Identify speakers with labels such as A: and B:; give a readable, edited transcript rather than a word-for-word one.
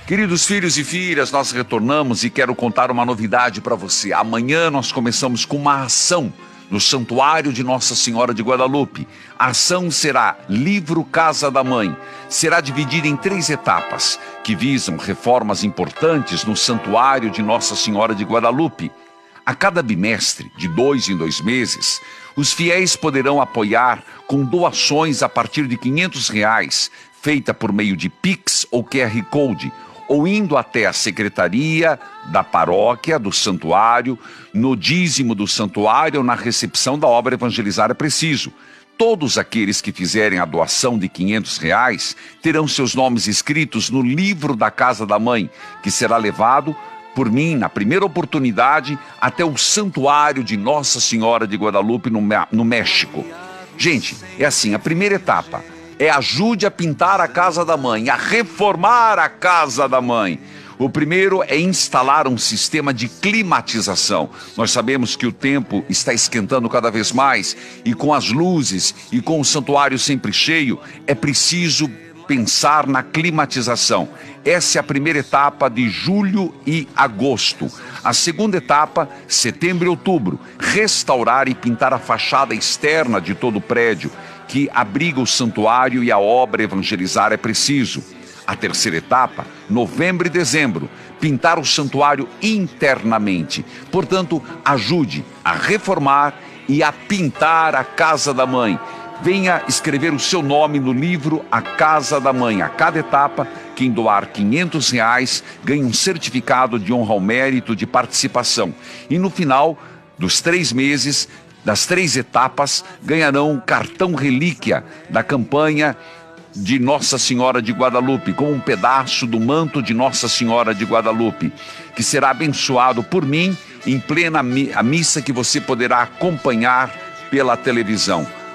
A: Queridos filhos e filhas, nós retornamos e quero contar uma novidade para você. Amanhã nós começamos com uma ação no Santuário de Nossa Senhora de Guadalupe. A ação será Livro Casa da Mãe. Será dividida em 3 etapas, que visam reformas importantes no Santuário de Nossa Senhora de Guadalupe. A cada bimestre, de 2 em 2 meses, os fiéis poderão apoiar com doações a partir de R$500, feita por meio de Pix ou QR Code, ou indo até a secretaria da paróquia, do santuário, no dízimo do santuário ou na recepção da obra Evangelizar é Preciso. Todos aqueles que fizerem a doação de R$500 terão seus nomes escritos no livro da Casa da Mãe, que será levado por mim, na primeira oportunidade, até o Santuário de Nossa Senhora de Guadalupe, no México. Gente, é assim, a primeira etapa é ajude a pintar a Casa da Mãe, a reformar a Casa da Mãe. O primeiro é instalar um sistema de climatização. Nós sabemos que o tempo está esquentando cada vez mais e com as luzes e com o santuário sempre cheio, é preciso pensar na climatização. Essa é a primeira etapa de julho e agosto. A segunda etapa, setembro e outubro, restaurar e pintar a fachada externa de todo o prédio que abriga o santuário e a obra Evangelizar é Preciso. A terceira etapa, novembro e dezembro, pintar o santuário internamente. Portanto, ajude a reformar e a pintar a Casa da Mãe. Venha escrever o seu nome no livro A Casa da Mãe. A cada etapa, quem doar R$500 ganha um certificado de honra ao mérito de participação. E no final dos 3 meses, das 3 etapas, ganharão um cartão relíquia da campanha de Nossa Senhora de Guadalupe, com um pedaço do manto de Nossa Senhora de Guadalupe, que será abençoado por mim em plena a missa que você poderá acompanhar pela televisão.